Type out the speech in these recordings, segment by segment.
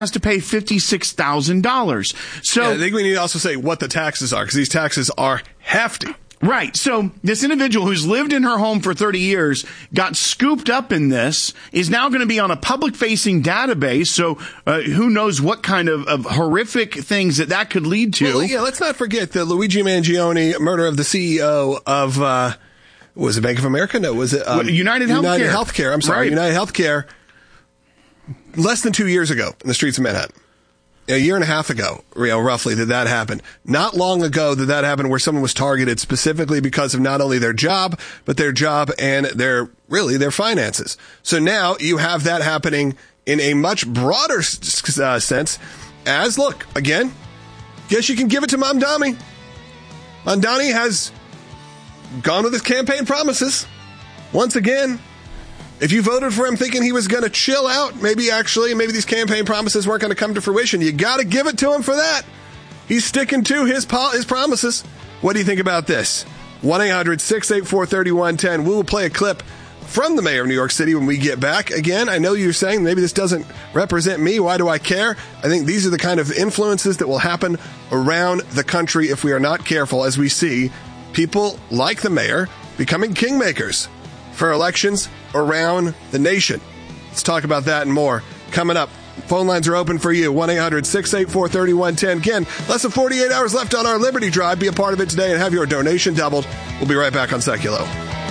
has to pay $56,000. So I think we need to also say what the taxes are, because these taxes are hefty. Right. So this individual who's lived in her home for 30 years got scooped up in this, is now going to be on a public-facing database. So who knows what kind of horrific things that could lead to. Well, yeah, let's not forget the Luigi Mangione murder of the CEO of, was it Bank of America? No, was it United Healthcare? United Healthcare. I'm sorry, right. United Healthcare. Less than 2 years ago in the streets of Manhattan. A year and a half ago, roughly, that happened. Not long ago that happened, where someone was targeted specifically because of not only their job, but their job and their finances. So now you have that happening in a much broader sense as, look, again, guess you can give it to Mamdani. Mamdani has gone with his campaign promises. Once again, if you voted for him thinking he was going to chill out, maybe these campaign promises weren't going to come to fruition, you got to give it to him for that. He's sticking to his promises. What do you think about this? 1-800-684-3110. We will play a clip from the mayor of New York City when we get back. Again, I know you're saying maybe this doesn't represent me. Why do I care? I think these are the kind of influences that will happen around the country if we are not careful, as we see people like the mayor becoming kingmakers for elections around the nation. Let's talk about that and more coming up. Phone lines are open for you. 1-800-684-3110. Again, less than 48 hours left on our Liberty Drive. Be a part of it today and have your donation doubled. We'll be right back on Seculo.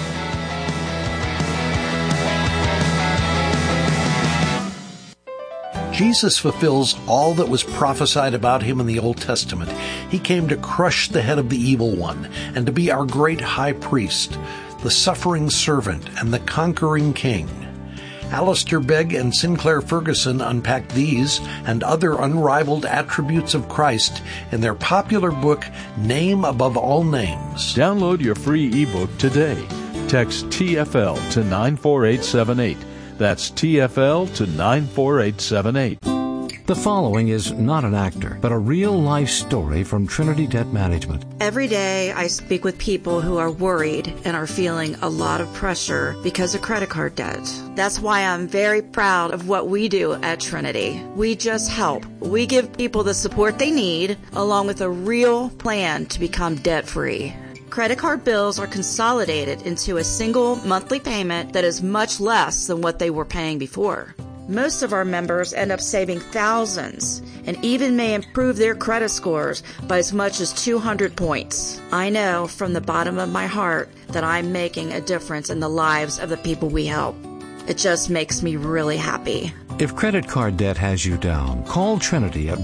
Jesus fulfills all that was prophesied about him in the Old Testament. He came to crush the head of the evil one and to be our great high priest, the suffering servant and the conquering king. Alistair Begg and Sinclair Ferguson unpack these and other unrivaled attributes of Christ in their popular book, Name Above All Names. Download your free ebook today. Text TFL to 94878. That's TFL to 94878. The following is not an actor, but a real-life story from Trinity Debt Management. Every day I speak with people who are worried and are feeling a lot of pressure because of credit card debt. That's why I'm very proud of what we do at Trinity. We just help. We give people the support they need, along with a real plan to become debt-free. Credit card bills are consolidated into a single monthly payment that is much less than what they were paying before. Most of our members end up saving thousands and even may improve their credit scores by as much as 200 points. I know from the bottom of my heart that I'm making a difference in the lives of the people we help. It just makes me really happy. If credit card debt has you down, call Trinity at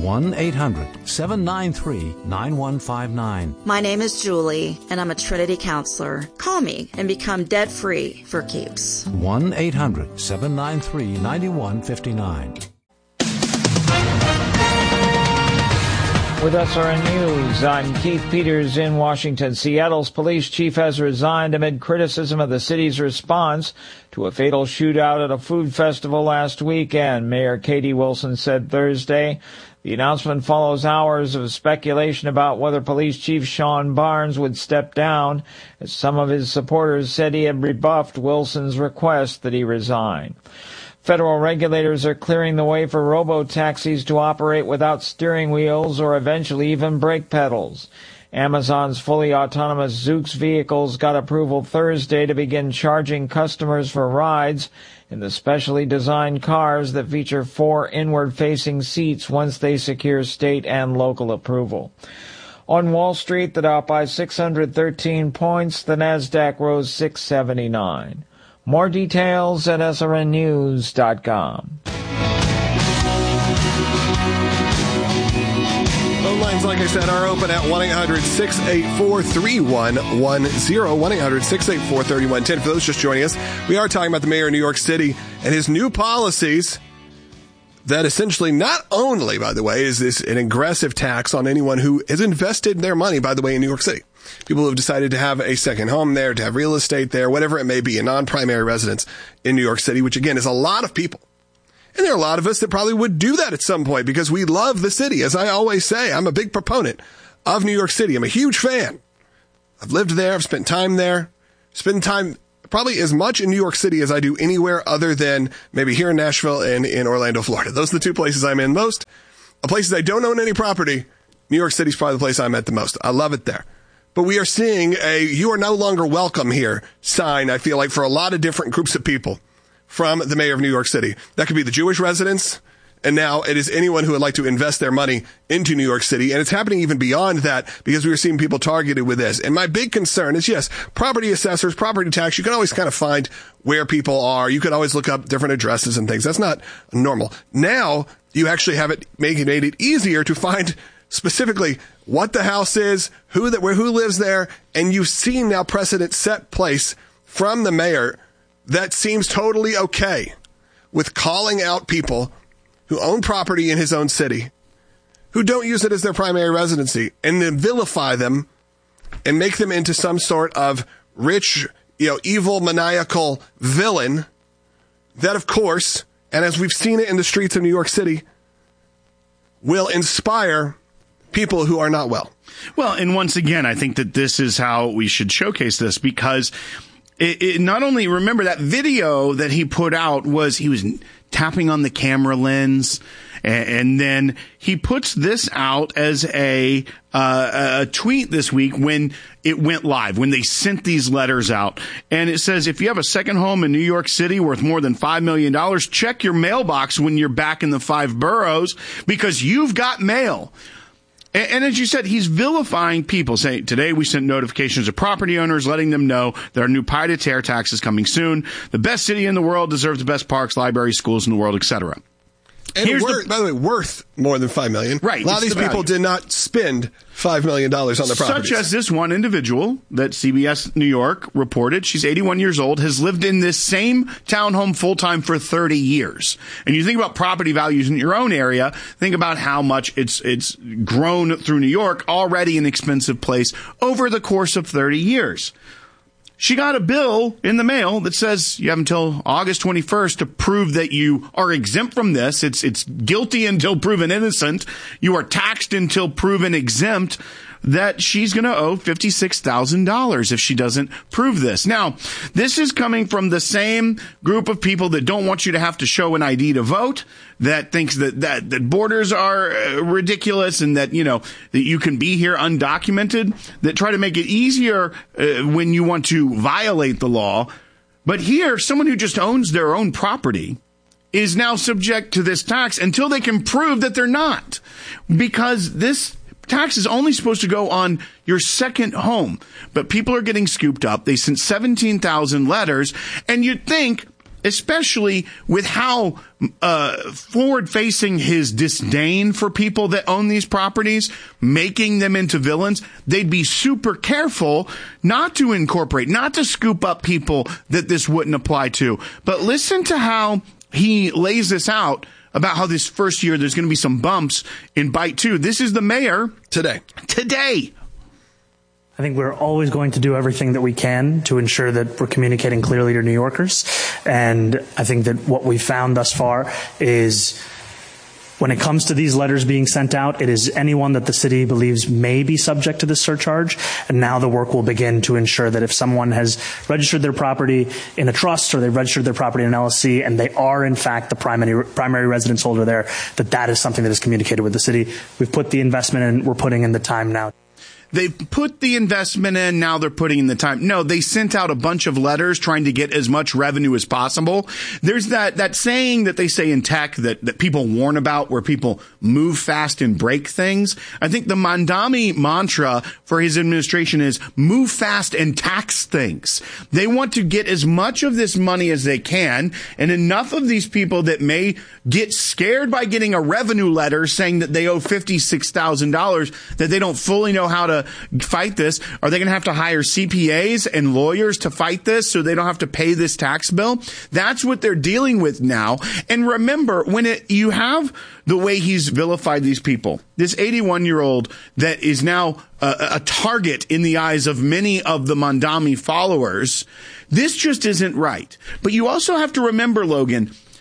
1-800-793-9159. My name is Julie, and I'm a Trinity counselor. Call me and become debt-free for keeps. 1-800-793-9159. With SRN News, I'm Keith Peters in Washington. Seattle's police chief has resigned amid criticism of the city's response to a fatal shootout at a food festival last weekend. Mayor Katie Wilson said Thursday. The announcement follows hours of speculation about whether Police Chief Sean Barnes would step down, as some of his supporters said he had rebuffed Wilson's request that he resign. Federal regulators are clearing the way for robo-taxis to operate without steering wheels or eventually even brake pedals. Amazon's fully autonomous Zoox vehicles got approval Thursday to begin charging customers for rides in the specially designed cars that feature 4 inward-facing seats once they secure state and local approval. On Wall Street, the Dow by 613 points, the Nasdaq rose 679. More details at srnnews.com. Phone lines, like I said, are open at 1-800-684-3110. 1-800-684-3110. For those just joining us, we are talking about the mayor of New York City and his new policies that essentially not only, by the way, is this an aggressive tax on anyone who has invested their money, by the way, in New York City. People who have decided to have a second home there, to have real estate there, whatever it may be, a non-primary residence in New York City, which again is a lot of people. And there are a lot of us that probably would do that at some point because we love the city. As I always say, I'm a big proponent of New York City. I'm a huge fan. I've lived there. I've spent time there. Spent time probably as much in New York City as I do anywhere other than maybe here in Nashville and in Orlando, Florida. Those are the two places I'm in most. Places I don't own any property, New York City's probably the place I'm at the most. I love it there. But we are seeing a "you are no longer welcome here" sign, I feel like, for a lot of different groups of people from the mayor of New York City. That could be the Jewish residents, and now it is anyone who would like to invest their money into New York City. And it's happening even beyond that because we are seeing people targeted with this. And my big concern is, yes, property assessors, property tax, you can always kind of find where people are. You could always look up different addresses and things. That's not normal. Now, you actually have it made it easier to find specifically what the house is, who lives there, and you've seen now precedent set place from the mayor that seems totally okay with calling out people who own property in his own city, who don't use it as their primary residency, and then vilify them and make them into some sort of rich, evil, maniacal villain that, of course, and as we've seen it in the streets of New York City, will inspire people who are not well. Well, and once again, I think that this is how we should showcase this, because it not only, remember that video that he put out he was tapping on the camera lens, and then he puts this out as a tweet this week when it went live, when they sent these letters out. And it says, if you have a second home in New York City worth more than $5 million, check your mailbox when you're back in the 5 boroughs because you've got mail. And as you said, he's vilifying people, saying, today we sent notifications to property owners letting them know there are new pied-to-terre taxes coming soon. The best city in the world deserves the best parks, libraries, schools in the world, etc. And by the way, worth more than $5 million. Right. A lot of these people did not spend $5 million on the properties. Such as this one individual that CBS New York reported. She's 81 years old, has lived in this same townhome full-time for 30 years. And you think about property values in your own area, think about how much it's grown through New York, already an expensive place, over the course of 30 years. She got a bill in the mail that says you have until August 21st to prove that you are exempt from this. It's guilty until proven innocent. You are taxed until proven exempt. That she's going to owe $56,000 if she doesn't prove this. Now, this is coming from the same group of people that don't want you to have to show an ID to vote, that thinks that borders are ridiculous and that, that you can be here undocumented, that try to make it easier when you want to violate the law. But here, someone who just owns their own property is now subject to this tax until they can prove that they're not, because this tax is only supposed to go on your second home. But people are getting scooped up. They sent 17,000 letters. And you'd think, especially with how forward-facing his disdain for people that own these properties, making them into villains, they'd be super careful not to incorporate, not to scoop up people that this wouldn't apply to. But listen to how he lays this out about how this first year there's going to be some bumps in bite 2. This is the mayor today. I think we're always going to do everything that we can to ensure that we're communicating clearly to New Yorkers. And I think that what we found thus far is when it comes to these letters being sent out, it is anyone that the city believes may be subject to this surcharge. And now the work will begin to ensure that if someone has registered their property in a trust or they've registered their property in an LLC and they are in fact the primary residence holder there, that is something that is communicated with the city. We've put the investment in, we're putting in the time now. They've put the investment in, now they're putting in the time. No, they sent out a bunch of letters trying to get as much revenue as possible. There's that saying that they say in tech that people warn about, where people move fast and break things. I think the Mamdani mantra for his administration is move fast and tax things. They want to get as much of this money as they can, and enough of these people that may get scared by getting a revenue letter saying that they owe $56,000, that they don't fully know how to fight this. Are they going to have to hire CPAs and lawyers to fight this so they don't have to pay this tax bill? That's what they're dealing with now. And remember, when you have the way he's vilified these people, this 81-year-old that is now a target in the eyes of many of the Mamdani followers, this just isn't right. But you also have to remember, Logan,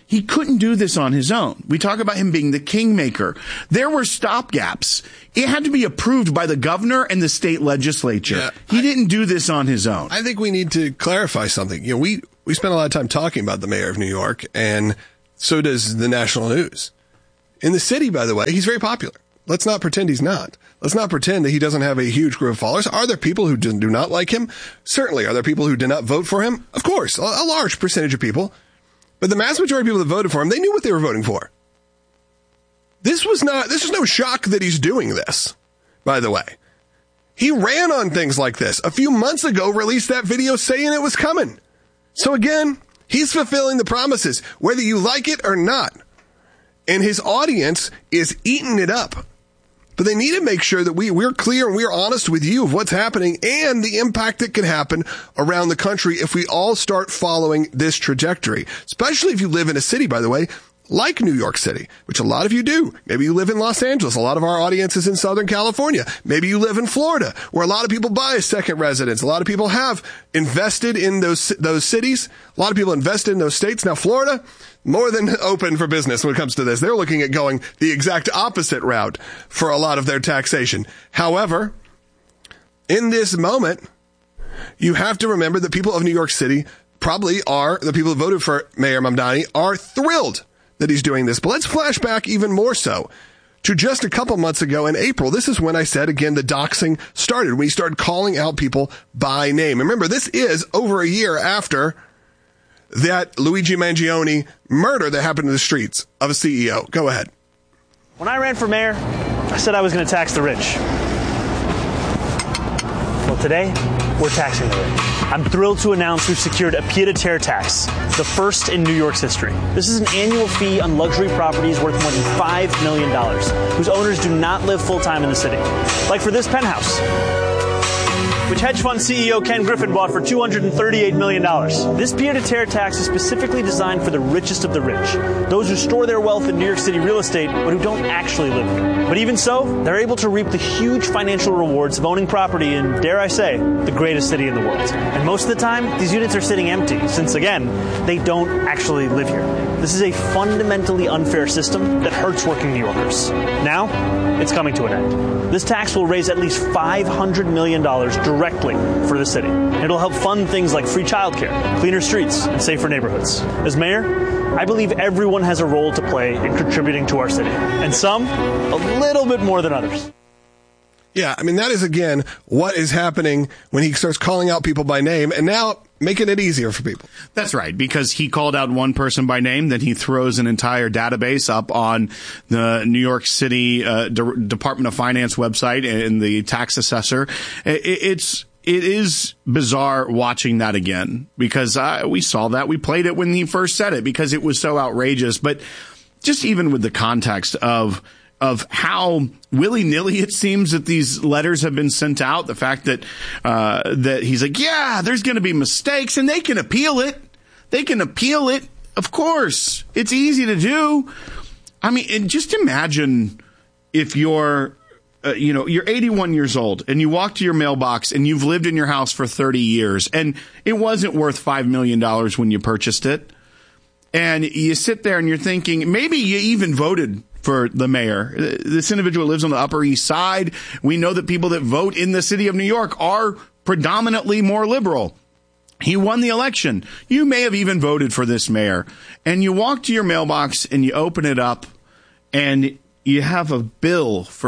He couldn't do this on his own. We talk about him being the kingmaker. There were stopgaps. It had to be approved by the governor and the state legislature. Yeah, he didn't do this on his own. I think we need to clarify something. You know, we spend a lot of time talking about the mayor of New York, and so does the national news. In the city, by the way, he's very popular. Let's not pretend he's not. Let's not pretend that he doesn't have a huge group of followers. Are there people who do not like him? Certainly. Are there people who did not vote for him? Of course, a large percentage of people. But the mass majority of people that voted for him, they knew what they were voting for. This was no shock that he's doing this, by the way. He ran on things like this. A few months ago, released that video saying it was coming. So again, he's fulfilling the promises, whether you like it or not. And his audience is eating it up. But they need to make sure that we're clear and we're honest with you of what's happening and the impact that can happen around the country if we all start following this trajectory. Especially if you live in a city, by the way, like New York City, which a lot of you do. Maybe you live in Los Angeles. A lot of our audience is in Southern California. Maybe you live in Florida, where a lot of people buy a second residence. A lot of people have invested in those cities. A lot of people invested in those states. Now, Florida, more than open for business when it comes to this. They're looking at going the exact opposite route for a lot of their taxation. However, in this moment, you have to remember that people of New York City probably are, the people who voted for Mayor Mamdani, are thrilled that he's doing this. But let's flash back even more so to just a couple months ago in April. This is when I said, again, the doxing started, when he started calling out people by name. And remember, this is over a year after that Luigi Mangione murder that happened in the streets of a CEO. Go ahead. When I ran for mayor, I said I was going to tax the rich. Well, today, we're taxing the rich. I'm thrilled to announce we've secured a pied-à-terre tax, the first in New York's history. This is an annual fee on luxury properties worth more than $5 million, whose owners do not live full-time in the city. Like for this penthouse, which hedge fund CEO Ken Griffin bought for $238 million. This pied-à-terre tax is specifically designed for the richest of the rich, those who store their wealth in New York City real estate but who don't actually live here. But even so, they're able to reap the huge financial rewards of owning property in, dare I say, the greatest city in the world. And most of the time, these units are sitting empty, since again, they don't actually live here. This is a fundamentally unfair system that hurts working New Yorkers. Now, it's coming to an end. This tax will raise at least $500 million directly for the city. It'll help fund things like free childcare, cleaner streets, and safer neighborhoods. As mayor, I believe everyone has a role to play in contributing to our city, and some a little bit more than others. Yeah, I mean, that is, again, what is happening when he starts calling out people by name and now making it easier for people. That's right, because he called out one person by name, then he throws an entire database up on the New York City Department of Finance website and the tax assessor. It is bizarre watching that again, because we saw that. We played it when he first said it because it was so outrageous. But just even with the context of how willy-nilly it seems that these letters have been sent out, the fact that that he's like, yeah, there's going to be mistakes, and they can appeal it. They can appeal it. Of course. It's easy to do. I mean, and just imagine if you're 81 years old and you walk to your mailbox and you've lived in your house for 30 years and it wasn't worth $5 million when you purchased it. And you sit there and you're thinking, maybe you even voted for the mayor. This individual lives on the Upper East Side. We know that people that vote in the city of New York are predominantly more liberal. He won the election. You may have even voted for this mayor. And you walk to your mailbox and you open it up and you have a bill for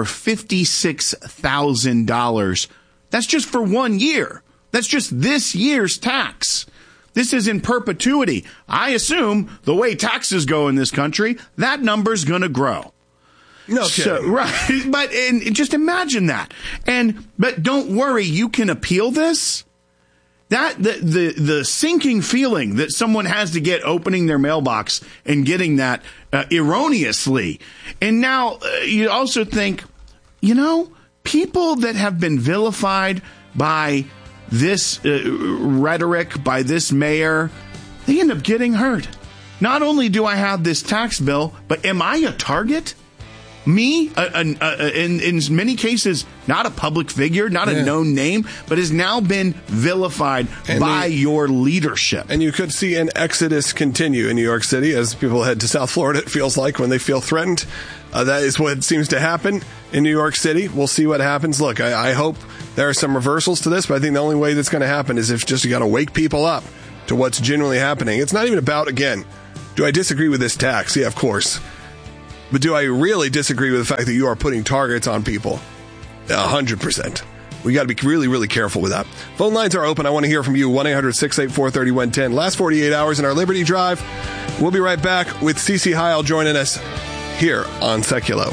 $56,000. That's just for 1 year. That's just this year's tax. This is in perpetuity. I assume the way taxes go in this country, that number's going to grow. No kidding. Right. But and just imagine that. But don't worry, you can appeal this. That the sinking feeling that someone has to get opening their mailbox and getting that erroneously. And now you also think, people that have been vilified by this rhetoric, by this mayor, they end up getting hurt. Not only do I have this tax bill, but am I a target? Me, in many cases, not a public figure, not a known name, but has now been vilified by your leadership. And you could see an exodus continue in New York City as people head to South Florida, it feels like, when they feel threatened. That is what seems to happen in New York City. We'll see what happens. Look, I hope there are some reversals to this, but I think the only way that's going to happen is if just you got to wake people up to what's genuinely happening. It's not even about, again, do I disagree with this tax? Yeah, of course. But do I really disagree with the fact that you are putting targets on people? 100%. We got to be really, really careful with that. Phone lines are open. I want to hear from you. 1-800-684-3110. Last 48 hours in our Liberty Drive. We'll be right back with CeCe Heil joining us here on Seculo.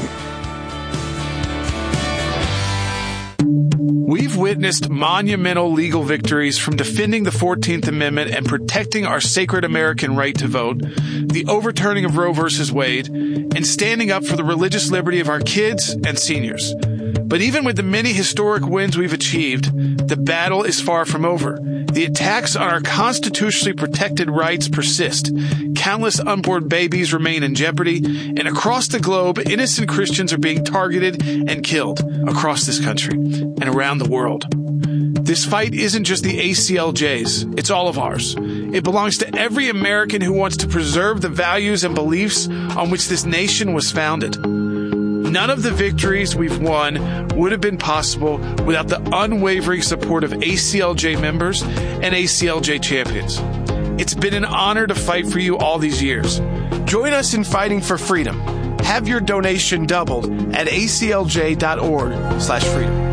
We've witnessed monumental legal victories from defending the 14th Amendment and protecting our sacred American right to vote, the overturning of Roe v. Wade, and standing up for the religious liberty of our kids and seniors. But even with the many historic wins we've achieved, the battle is far from over. The attacks on our constitutionally protected rights persist. Countless unborn babies remain in jeopardy, and across the globe, innocent Christians are being targeted and killed across this country and around the world. This fight isn't just the ACLJ's, it's all of ours. It belongs to every American who wants to preserve the values and beliefs on which this nation was founded. None of the victories we've won would have been possible without the unwavering support of ACLJ members and ACLJ champions. It's been an honor to fight for you all these years. Join us in fighting for freedom. Have your donation doubled at aclj.org/freedom.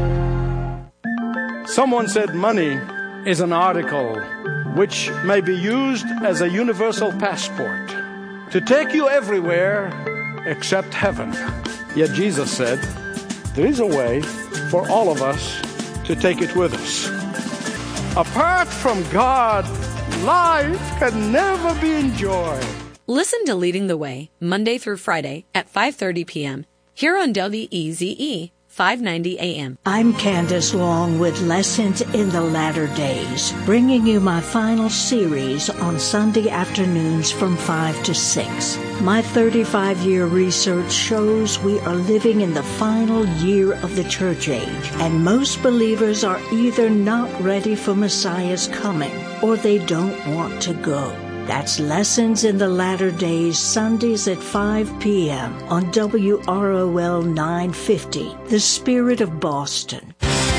Someone said money is an article which may be used as a universal passport to take you everywhere except heaven. Yet Jesus said, there is a way for all of us to take it with us. Apart from God, life can never be enjoyed. Listen to Leading the Way, Monday through Friday at 5:30 p.m. here on WEZE 590 AM. I'm Candace Long with Lessons in the Latter Days, bringing you my final series on Sunday afternoons from 5 to 6. My 35-year research shows we are living in the final year of the church age, and most believers are either not ready for Messiah's coming or they don't want to go. That's Lessons in the Latter Days, Sundays at 5 p.m. on WROL 950, The Spirit of Boston.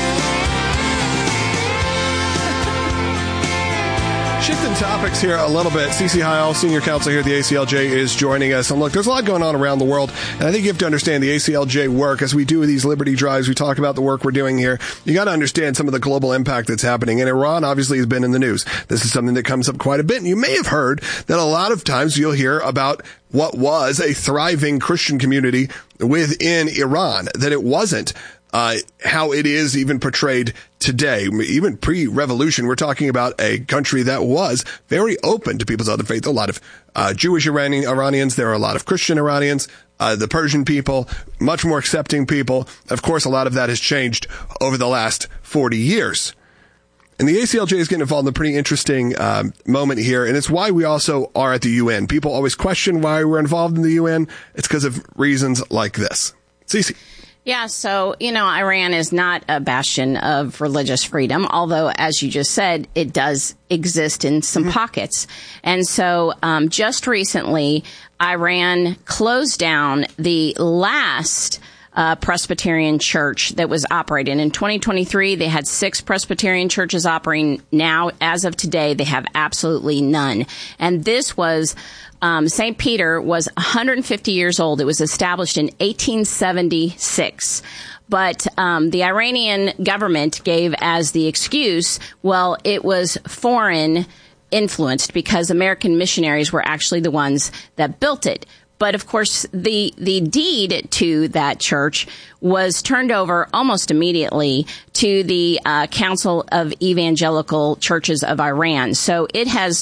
Shifting topics here a little bit. CeCe Heil, senior counsel here at the ACLJ, is joining us. And look, there's a lot going on around the world, and I think you have to understand the ACLJ work. As we do these Liberty Drives, we talk about the work we're doing here. You got to understand some of the global impact that's happening. And Iran obviously has been in the news. This is something that comes up quite a bit. And you may have heard that a lot of times you'll hear about what was a thriving Christian community within Iran, that it wasn't how it is even portrayed today. Even pre-revolution, we're talking about a country that was very open to people's other faith. A lot of Jewish Iranians. There are a lot of Christian Iranians. The Persian people, much more accepting people. Of course, a lot of that has changed over the last 40 years. And the ACLJ is getting involved in a pretty interesting moment here, and it's why we also are at the UN. People always question why we're involved in the UN. It's because of reasons like this. CeCe. Yeah, so, Iran is not a bastion of religious freedom, although, as you just said, it does exist in some pockets. And so just recently, Iran closed down the last Presbyterian church that was operating. In 2023, they had 6 Presbyterian churches operating. Now, as of today, they have absolutely none. And this was St. Peter was 150 years old. It was established in 1876. But the Iranian government gave as the excuse, well, it was foreign influenced because American missionaries were actually the ones that built it. But, of course, the deed to that church was turned over almost immediately to the Council of Evangelical Churches of Iran. So it has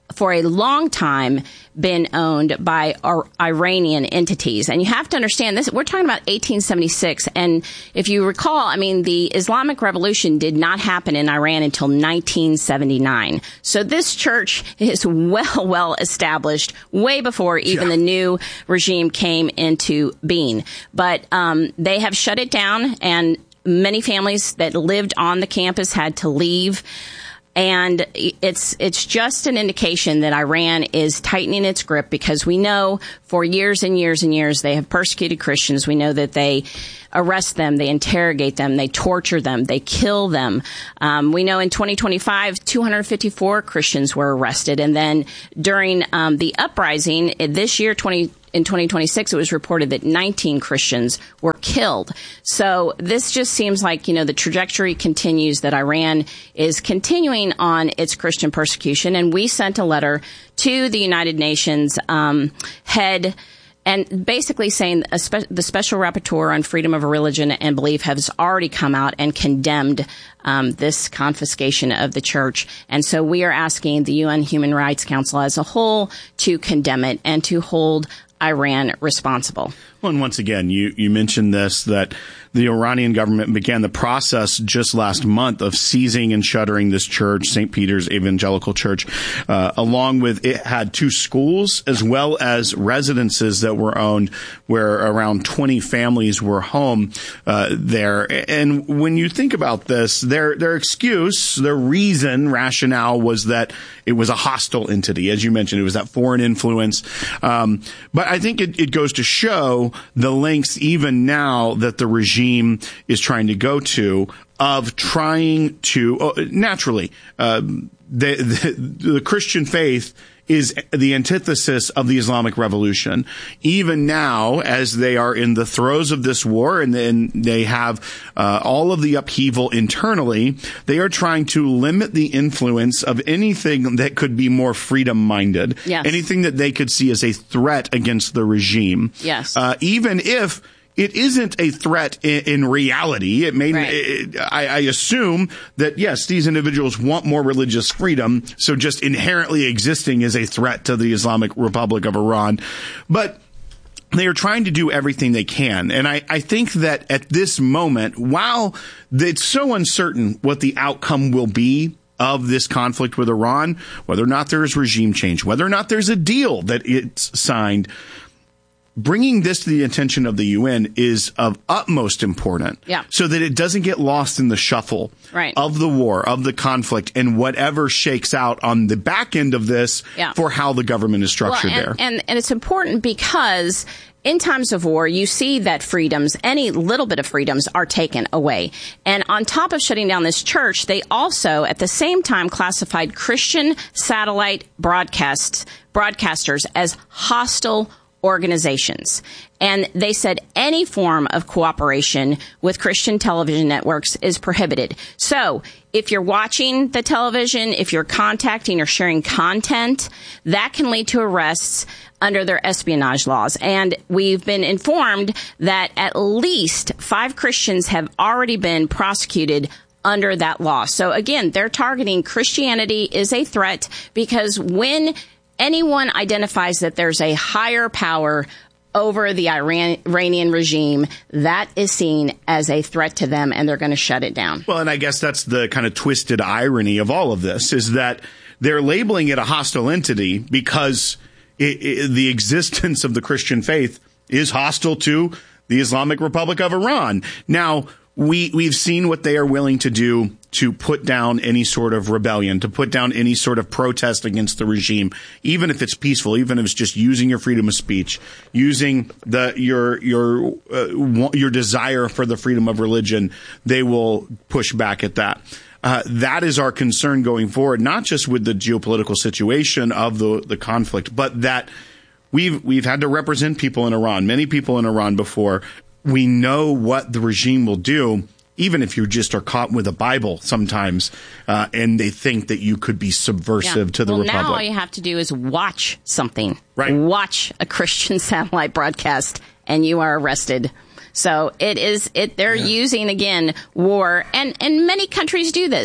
for a long time been owned by Iranian entities. And you have to understand this, we're talking about 1876. And if you recall, I mean, the Islamic Revolution did not happen in Iran until 1979. So this church is well established way before even the new regime came into being. But they have shut it down, and many families that lived on the campus had to leave. And it's just an indication that Iran is tightening its grip, because we know for years and years and years they have persecuted Christians. We know that they arrest them, they interrogate them, they torture them, they kill them. We know in 2025, 254 Christians were arrested. And then during the uprising this year, in 2026, it was reported that 19 Christians were killed. So this just seems like, the trajectory continues, that Iran is continuing on its Christian persecution. And we sent a letter to the United Nations head, and basically saying the Special Rapporteur on Freedom of Religion and Belief has already come out and condemned this confiscation of the church. And so we are asking the UN Human Rights Council as a whole to condemn it and to hold Iran responsible. Well, and once again, you mentioned this, that the Iranian government began the process just last month of seizing and shuttering this church, St. Peter's Evangelical Church, along with it had 2 schools as well as residences that were owned, where around 20 families were home there. And when you think about this, their excuse, their rationale was that it was a hostile entity. As you mentioned, it was that foreign influence. But I think it goes to show the lengths even now that the regime is trying to go to of trying to naturally the Christian faith is the antithesis of the Islamic Revolution. Even now, as they are in the throes of this war, and then they have all of the upheaval internally, they are trying to limit the influence of anything that could be more freedom-minded, anything that they could see as a threat against the regime. Yes. Even if it isn't a threat in reality. It may. Right. I assume that yes, these individuals want more religious freedom, so just inherently existing is a threat to the Islamic Republic of Iran. But they are trying to do everything they can, and I think that at this moment, while it's so uncertain what the outcome will be of this conflict with Iran, whether or not there is regime change, whether or not there's a deal that it's signed, bringing this to the attention of the UN is of utmost importance, so that it doesn't get lost in the shuffle of the war, of the conflict, and whatever shakes out on the back end of this for how the government is structured there. And it's important because in times of war, you see that freedoms, any little bit of freedoms, are taken away. And on top of shutting down this church, they also, at the same time, classified Christian satellite broadcasters as hostile organizations. And they said any form of cooperation with Christian television networks is prohibited. So if you're watching the television, if you're contacting or sharing content, that can lead to arrests under their espionage laws. And we've been informed that at least 5 Christians have already been prosecuted under that law. So again, they're targeting Christianity is a threat, because when anyone identifies that there's a higher power over the Iranian regime, that is seen as a threat to them, and they're going to shut it down. Well, and I guess that's the kind of twisted irony of all of this, is that they're labeling it a hostile entity because the existence of the Christian faith is hostile to the Islamic Republic of Iran. Now, we've seen what they are willing to do to put down any sort of rebellion, to put down any sort of protest against the regime, even if it's peaceful, even if it's just using your freedom of speech, using your desire for the freedom of religion. They will push back at that. That is our concern going forward, not just with the geopolitical situation of the conflict, but that we've had to represent people in Iran, many people in Iran before. We know what the regime will do, even if you just are caught with a Bible sometimes, and they think that you could be subversive to the Republic. Now all you have to do is watch something. Right. Watch a Christian satellite broadcast, and you are arrested. So they're using, again, war, and many countries do this.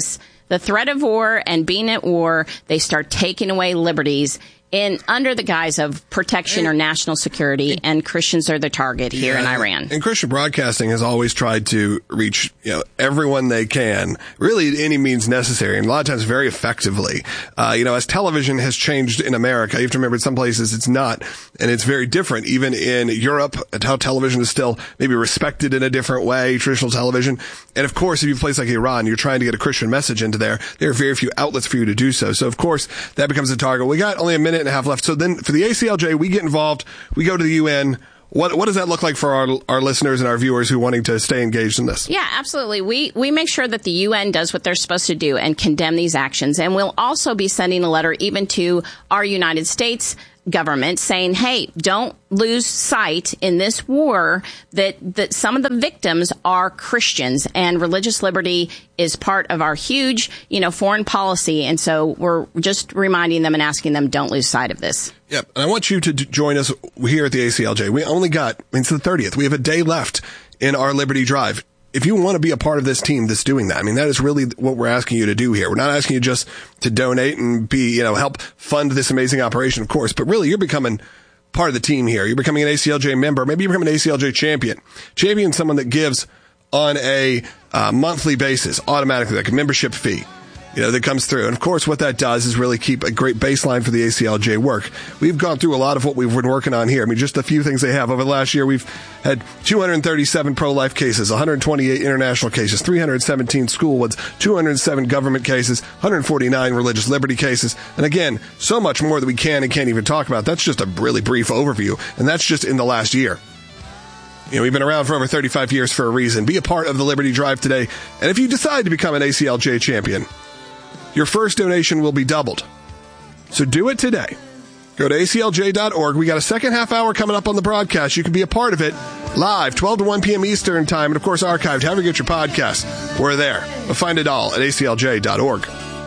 the threat of war and being at war, they start taking away liberties under the guise of protection or national security, and Christians are the target here in Iran. And Christian broadcasting has always tried to reach, everyone they can, really at any means necessary, and a lot of times very effectively. As television has changed in America, you have to remember in some places it's not, and it's very different. Even in Europe, how television is still maybe respected in a different way, traditional television. And of course, if you have a place like Iran, you're trying to get a Christian message into there are very few outlets for you to do so. So of course, that becomes a target. We got only a minute and a half left. So then for the ACLJ, we get involved. We go to the UN. What does that look like for our listeners and our viewers who are wanting to stay engaged in this? Yeah, absolutely. We make sure that the UN does what they're supposed to do and condemn these actions. And we'll also be sending a letter even to our United States government saying, hey, don't lose sight in this war that some of the victims are Christians, and religious liberty is part of our huge, foreign policy. And so we're just reminding them and asking them, don't lose sight of this. Yep. And I want you to join us here at the ACLJ. We only got, it's the 30th. We have a day left in our Liberty Drive. If you want to be a part of this team that's doing that, that is really what we're asking you to do here. We're not asking you just to donate and help fund this amazing operation, of course, but really you're becoming part of the team here. You're becoming an ACLJ member. Maybe you're becoming an ACLJ champion. Champion, someone that gives on a monthly basis, automatically, like a membership fee. That comes through. And of course, what that does is really keep a great baseline for the ACLJ work. We've gone through a lot of what we've been working on here. Just a few things they have. Over the last year, we've had 237 pro-life cases, 128 international cases, 317 school ones, 207 government cases, 149 religious liberty cases. And again, so much more that we can and can't even talk about. That's just a really brief overview. And that's just in the last year. We've been around for over 35 years for a reason. Be a part of the Liberty Drive today. And if you decide to become an ACLJ champion, your first donation will be doubled. So do it today. Go to aclj.org. We got a second half hour coming up on the broadcast. You can be a part of it live, 12 to 1 p.m. Eastern time, and of course archived. However you get your podcast, we're there. But find it all at aclj.org.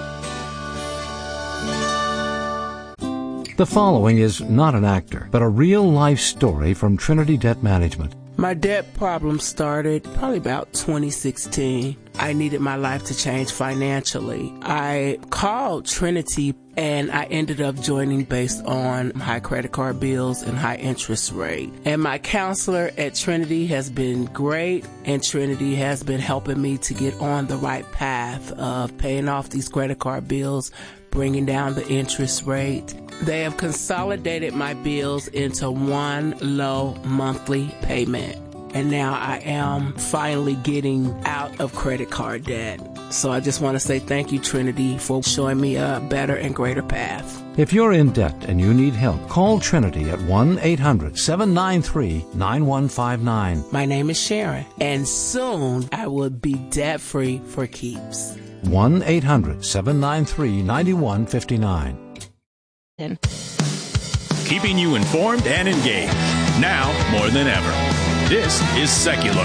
The following is not an actor, but a real-life story from Trinity Debt Management. My debt problem started probably about 2016. I needed my life to change financially. I called Trinity and I ended up joining based on high credit card bills and high interest rate. And my counselor at Trinity has been great, and Trinity has been helping me to get on the right path of paying off these credit card bills, bringing down the interest rate. They have consolidated my bills into one low monthly payment. And now I am finally getting out of credit card debt. So I just want to say thank you, Trinity, for showing me a better and greater path. If you're in debt and you need help, call Trinity at 1-800-793-9159. My name is Sharon, and soon I will be debt-free for keeps. 1-800-793-9159. Keeping you informed and engaged, now more than ever. This is Seculo.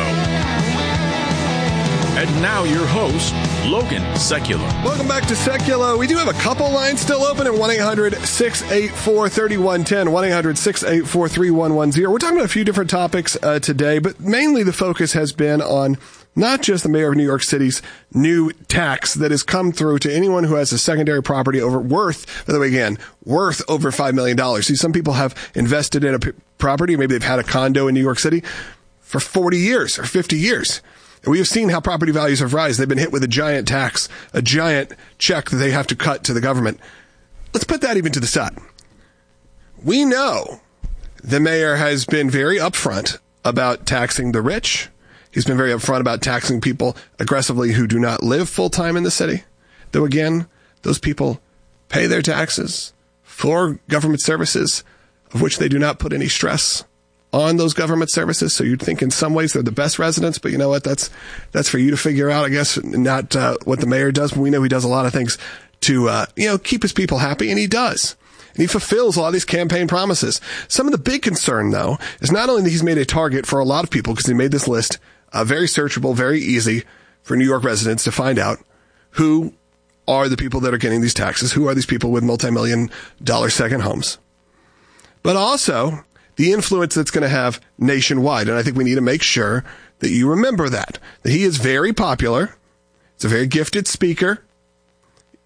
And now your host, Logan Seculo. Welcome back to Seculo. We do have a couple lines still open at 1-800-684-3110, 1-800-684-3110. We're talking about a few different topics today, but mainly the focus has been on not just the mayor of New York City's new tax that has come through to anyone who has a secondary property worth over $5 million. See, some people have invested in a property, maybe they've had a condo in New York City for 40 years or 50 years. And we have seen how property values have risen. They've been hit with a giant tax, a giant check that they have to cut to the government. Let's put that even to the side. We know the mayor has been very upfront about taxing the rich. He's been very upfront about taxing people aggressively who do not live full-time in the city. Though, again, those people pay their taxes for government services of which they do not put any stress on those government services. So you'd think in some ways they're the best residents, but you know what? That's for you to figure out, I guess, not what the mayor does. But we know he does a lot of things to, keep his people happy, and he does. And he fulfills a lot of these campaign promises. Some of the big concern, though, is not only that he's made a target for a lot of people because he made this list very searchable, very easy for New York residents to find out who are the people that are getting these taxes, who are these people with multi-million-dollar second homes, but also the influence that's going to have nationwide. And I think we need to make sure that you remember that he is very popular. He's a very gifted speaker.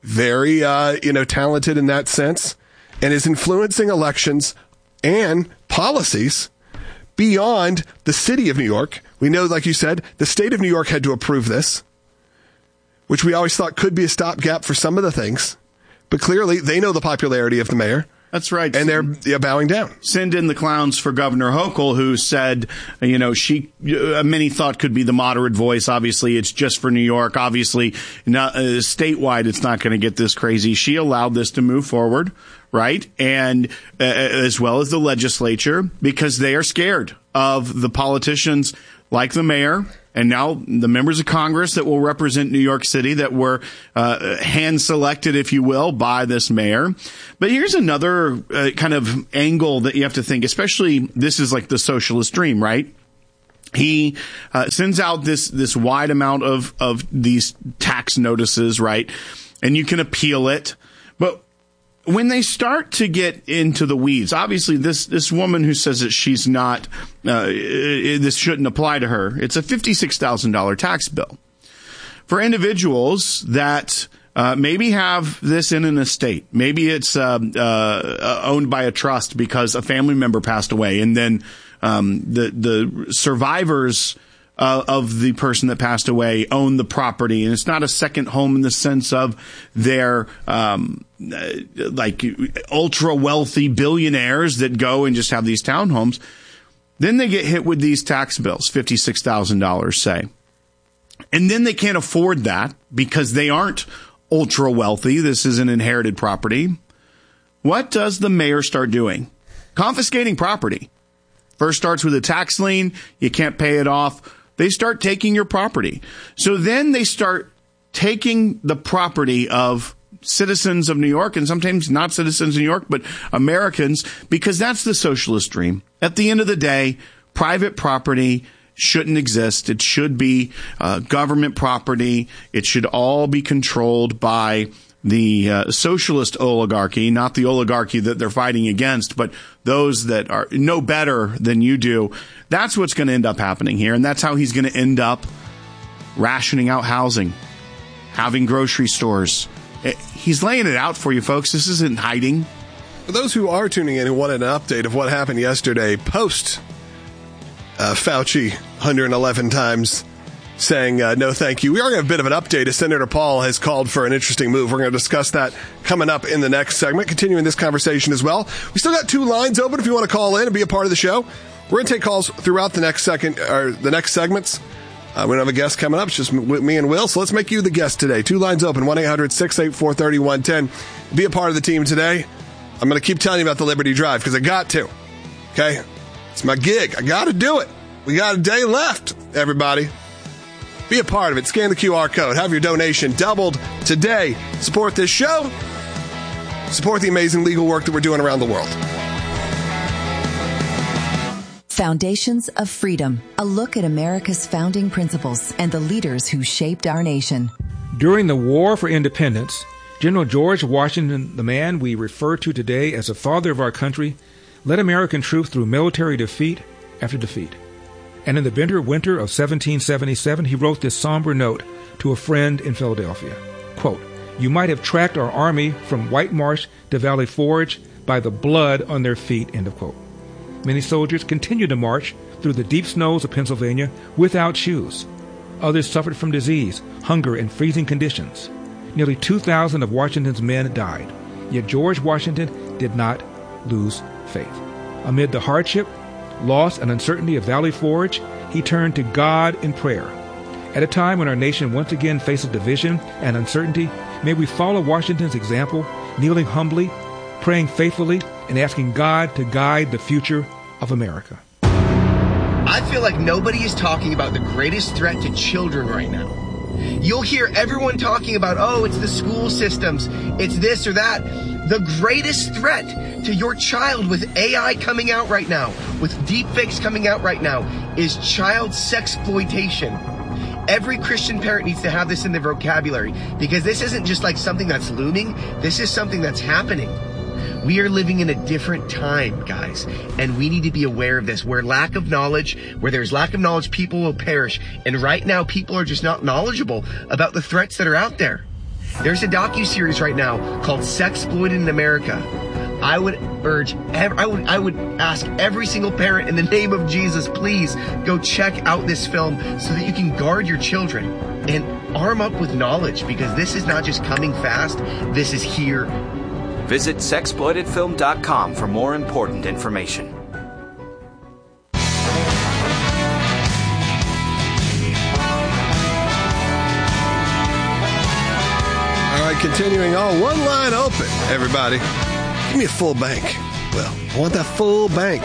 very, talented in that sense, and is influencing elections and policies beyond the city of New York. We know, like you said, the state of New York had to approve this, which we always thought could be a stopgap for some of the things. But clearly, they know the popularity of the mayor. That's right. And they're bowing down. Send in the clowns for Governor Hochul, who said, she many thought could be the moderate voice. Obviously, it's just for New York. Obviously, not, statewide, it's not going to get this crazy. She allowed this to move forward, right? And as well as the legislature, because they are scared of the politicians like the mayor and now the members of Congress that will represent New York City that were hand-selected, if you will, by this mayor. But here's another kind of angle that you have to think, especially this is like the socialist dream, right? He sends out this wide amount of these tax notices, right? And you can appeal it. But when they start to get into the weeds, obviously this woman who says that she's not, this shouldn't apply to her, it's a $56,000 tax bill. For individuals that maybe have this in an estate, maybe it's owned by a trust because a family member passed away, and then the survivors of the person that passed away own the property, and it's not a second home in the sense of they're like ultra wealthy billionaires that go and just have these townhomes. Then they get hit with these tax bills, $56,000, say. And then they can't afford that because they aren't ultra wealthy. This is an inherited property. What does the mayor start doing? Confiscating property. First starts with a tax lien. You can't pay it off. They start taking your property. So then they start taking the property of citizens of New York, and sometimes not citizens of New York, but Americans, because that's the socialist dream. At the end of the day, private property shouldn't exist. It should be government property. It should all be controlled by the socialist oligarchy, not the oligarchy that they're fighting against, but those that are know better than you do. That's what's going to end up happening here, and that's how he's going to end up rationing out housing, having grocery stores. He's laying it out for you, folks. This isn't hiding. For those who are tuning in and wanted an update of what happened yesterday, post Fauci 111 times saying no thank you. We are going to have a bit of an update as Senator Paul has called for an interesting move. We're going to discuss that coming up in the next segment, continuing this conversation as well. We still got 2 lines open if you want to call in and be a part of the show. We're going to take calls throughout the next segments. We don't have a guest coming up. It's just me and Will. So let's make you the guest today. 2 lines open, 1-800-684-3110. Be a part of the team today. I'm going to keep telling you about the Liberty Drive because I got to. Okay? It's my gig. I got to do it. We got a day left, everybody. Be a part of it. Scan the QR code. Have your donation doubled today. Support this show. Support the amazing legal work that we're doing around the world. Foundations of Freedom, a look at America's founding principles and the leaders who shaped our nation. During the War for Independence, General George Washington, the man we refer to today as the father of our country, led American troops through military defeat after defeat. And in the bitter winter of 1777, he wrote this somber note to a friend in Philadelphia. Quote, "You might have tracked our army from White Marsh to Valley Forge by the blood on their feet," end of quote. Many soldiers continued to march through the deep snows of Pennsylvania without shoes. Others suffered from disease, hunger, and freezing conditions. Nearly 2,000 of Washington's men died. Yet George Washington did not lose faith. Amid the hardship, loss, and uncertainty of Valley Forge, he turned to God in prayer. At a time when our nation once again faces division and uncertainty, may we follow Washington's example, kneeling humbly, praying faithfully, and asking God to guide the future of America. I feel like nobody is talking about the greatest threat to children right now. You'll hear everyone talking about, oh, it's the school systems, it's this or that. The greatest threat to your child with AI coming out right now, with deepfakes coming out right now, is child sexploitation. Every Christian parent needs to have this in their vocabulary, because this isn't just like something that's looming, this is something that's happening. We are living in a different time, guys, and we need to be aware of this. Where there's lack of knowledge, people will perish. And right now, people are just not knowledgeable about the threats that are out there. There's a docuseries right now called Sexploited in America. I would ask every single parent in the name of Jesus, please go check out this film so that you can guard your children and arm up with knowledge, because this is not just coming fast, this is here. Visit sexploitedfilm.com for more important information. All right, continuing on. One line open, everybody. Give me a full bank. Well, I want that full bank.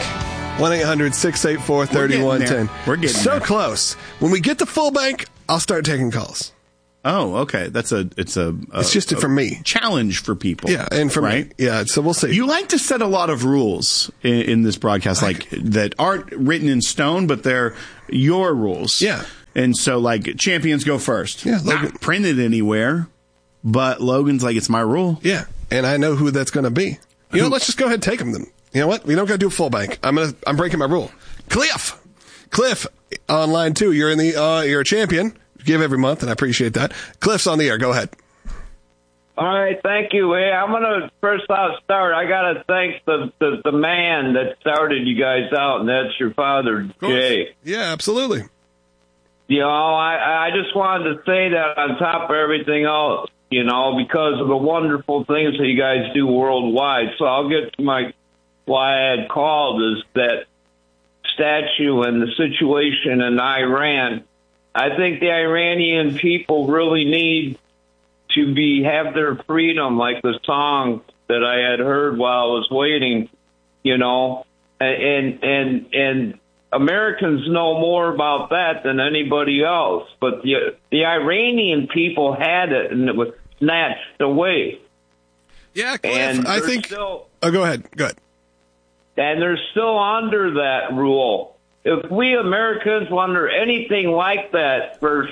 1-800-684-3110. We're getting so there. Close. When we get the full bank, I'll start taking calls. Oh, okay. It's just for me. Challenge for people. Yeah, and for me. Yeah, so we'll see. You like to set a lot of rules in this broadcast, like that aren't written in stone, but they're your rules. Yeah. And so, like, champions go first. Yeah, not printed anywhere, but Logan's like, it's my rule. Yeah, and I know who that's going to be. You know, let's just go ahead and take them then. You know what? We don't got to do a full bank. I'm breaking my rule. Cliff on line 2. You're in the you're a champion. You give every month, and I appreciate that. Cliff's on the air. Go ahead. All right, thank you. Hey, I'm gonna first off start. I gotta thank the man that started you guys out, and that's your father, Jay. Yeah, absolutely. You know, I just wanted to say that on top of everything else, you know, because of the wonderful things that you guys do worldwide. So I'll get to why I had called is that statue and the situation in Iran. I think the Iranian people really need to have their freedom, like the song that I had heard while I was waiting, you know, and Americans know more about that than anybody else. But the Iranian people had it, and it was snatched away. Yeah, Cliff, and I think. Go ahead. And they're still under that rule. If we Americans were under anything like that for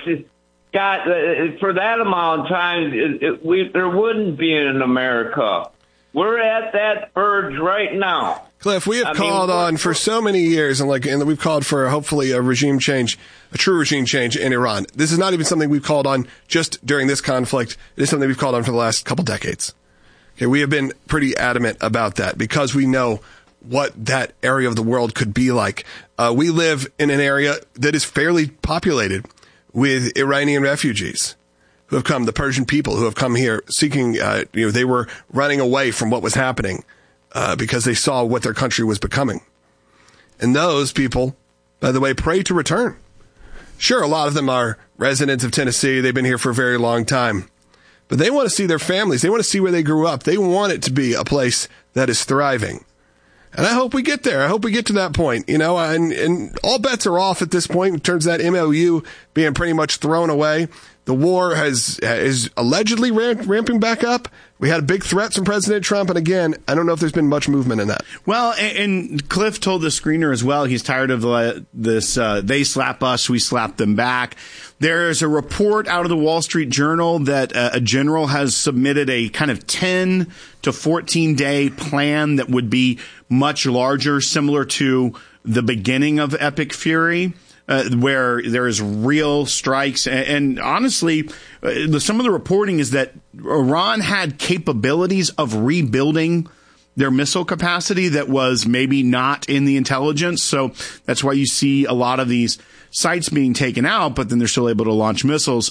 that amount of time, there wouldn't be an America. We're at that verge right now. Cliff, we have called on for so many years, and we've called for hopefully a regime change, a true regime change in Iran. This is not even something we've called on just during this conflict. It is something we've called on for the last couple decades. Okay, we have been pretty adamant about that because we know what that area of the world could be like. We live in an area that is fairly populated with Iranian refugees who have come, the Persian people who have come here seeking, they were running away from what was happening because they saw what their country was becoming. And those people, by the way, pray to return. Sure, a lot of them are residents of Tennessee. They've been here for a very long time. But they want to see their families. They want to see where they grew up. They want it to be a place that is thriving. And I hope we get there. I hope we get to that point, you know, and all bets are off at this point in terms of that MOU being pretty much thrown away. The war is allegedly ramping back up. We had big threats from President Trump. And again, I don't know if there's been much movement in that. Well, and Cliff told the screener as well, he's tired of this, they slap us, we slap them back. There's a report out of the Wall Street Journal that a general has submitted a kind of 10 to 14 day plan that would be much larger, similar to the beginning of Epic Fury. Where there is real strikes. And honestly, some of the reporting is that Iran had capabilities of rebuilding their missile capacity that was maybe not in the intelligence. So that's why you see a lot of these sites being taken out, but then they're still able to launch missiles.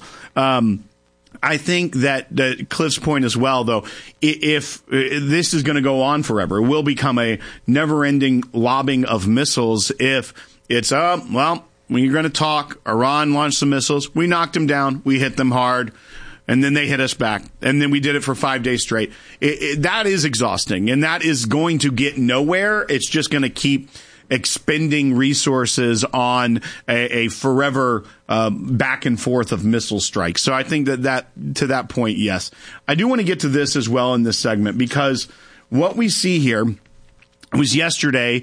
I think that Cliff's point as well, though, if this is going to go on forever, it will become a never-ending lobbing of missiles if it's, when you're going to talk, Iran launched some missiles. We knocked them down. We hit them hard. And then they hit us back. And then we did it for 5 days straight. That is exhausting. And that is going to get nowhere. It's just going to keep expending resources on a forever back and forth of missile strikes. So I think that to that point, yes. I do want to get to this as well in this segment because what we see here was yesterday,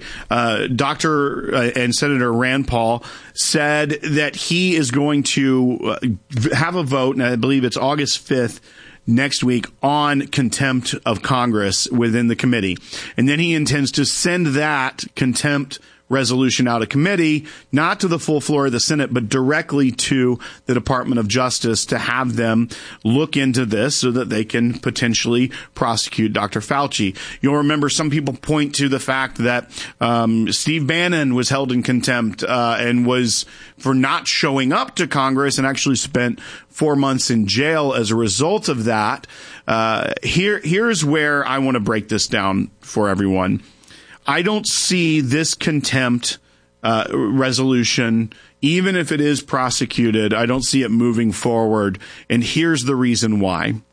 Dr. and Senator Rand Paul said that he is going to have a vote, and I believe it's August 5th next week, on contempt of Congress within the committee. And then he intends to send that contempt resolution out of committee, not to the full floor of the Senate, but directly to the Department of Justice to have them look into this so that they can potentially prosecute Dr. Fauci. You'll remember some people point to the fact that Steve Bannon was held in contempt and was for not showing up to Congress and actually spent 4 months in jail as a result of that. Here's where I want to break this down for everyone. I don't see this contempt resolution, even if it is prosecuted, I don't see it moving forward. And here's the reason why.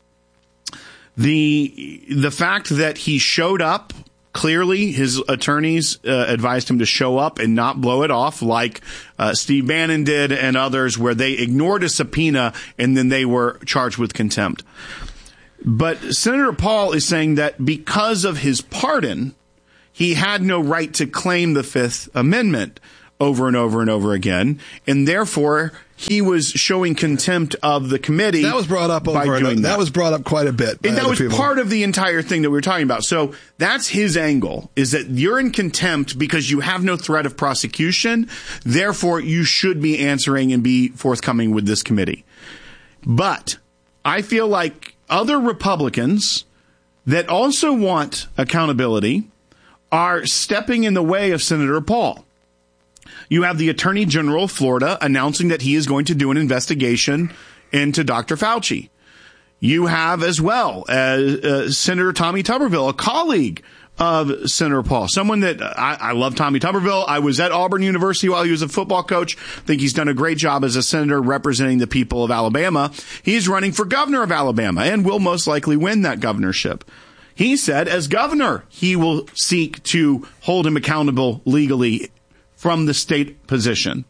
The fact that he showed up, clearly his attorneys advised him to show up and not blow it off like Steve Bannon did and others, where they ignored a subpoena and then they were charged with contempt. But Senator Paul is saying that because of his pardon, he had no right to claim the Fifth Amendment over and over and over again, and therefore he was showing contempt of the committee. That was brought up that was brought up quite a bit. And that was part of the entire thing that we were talking about. So that's his angle, is that you're in contempt because you have no threat of prosecution. Therefore, you should be answering and be forthcoming with this committee. But I feel like other Republicans that also want accountability are stepping in the way of Senator Paul. You have the Attorney General of Florida announcing that he is going to do an investigation into Dr. Fauci. You have as well Senator Tommy Tuberville, a colleague of Senator Paul, someone that I love. Tommy Tuberville. I was at Auburn University while he was a football coach. I think he's done a great job as a senator representing the people of Alabama. He's running for governor of Alabama and will most likely win that governorship. He said as governor, he will seek to hold him accountable legally from the state position.